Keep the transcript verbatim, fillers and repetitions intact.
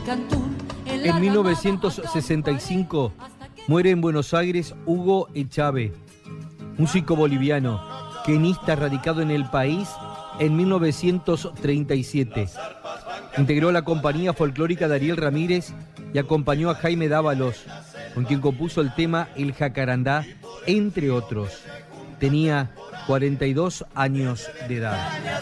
En mil novecientos sesenta y cinco muere en Buenos Aires Hugo Echave, músico boliviano, quenista radicado en el país en mil novecientos treinta y siete. Integró la compañía folclórica de Ariel Ramírez y acompañó a Jaime Dávalos, con quien compuso el tema El Jacarandá, entre otros. Tenía cuarenta y dos años de edad.